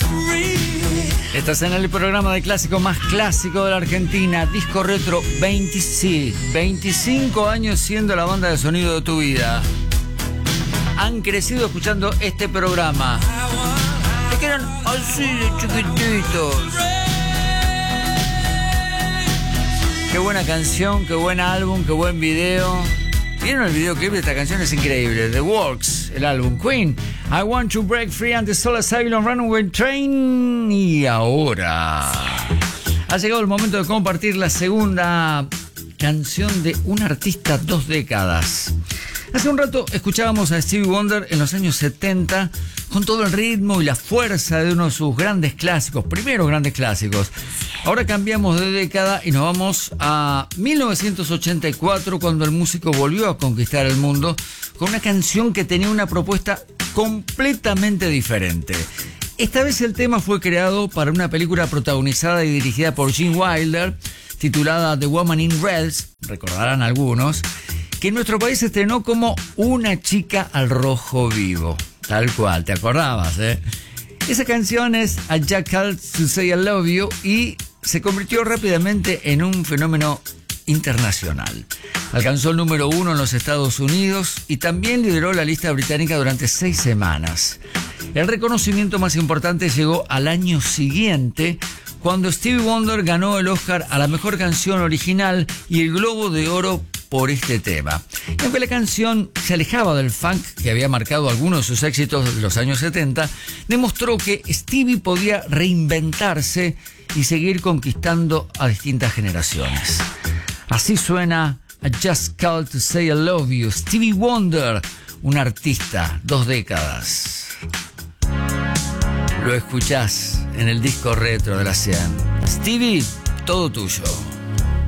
Estás en el programa de clásico más clásico de la Argentina, Disco Retro 25 años siendo la banda de sonido de tu vida. Han crecido escuchando este programa. Se quedan así de chiquititos. Qué buena canción, qué buen álbum, qué buen video. ¿Vieron el videoclip de esta canción? Es increíble. The Works, el álbum. Queen, I Want to Break Free and the Soul Asylum Runaway Train. Y ahora ha llegado el momento de compartir la segunda canción de un artista 2 décadas. Hace un rato escuchábamos a Stevie Wonder en los años 70 con todo el ritmo y la fuerza de uno de sus grandes clásicos, primeros grandes clásicos. Ahora cambiamos de década y nos vamos a 1984, cuando el músico volvió a conquistar el mundo con una canción que tenía una propuesta completamente diferente. Esta vez el tema fue creado para una película protagonizada y dirigida por Gene Wilder, titulada The Woman in Red, recordarán algunos, que en nuestro país se estrenó como Una chica al rojo vivo. Tal cual, ¿te acordabas, Esa canción es A Jack Called to Say I Love You y se convirtió rápidamente en un fenómeno internacional. Alcanzó el número 1 en los Estados Unidos y también lideró la lista británica durante 6 semanas. El reconocimiento más importante llegó al año siguiente, cuando Stevie Wonder ganó el Oscar a la mejor canción original y el Globo de Oro por este tema. Y aunque la canción se alejaba del funk que había marcado algunos de sus éxitos de los años 70, demostró que Stevie podía reinventarse y seguir conquistando a distintas generaciones. Así suena I Just Called to Say I Love You, Stevie Wonder, un artista 2 décadas. Lo escuchás en el disco retro de la 100. Stevie, todo tuyo.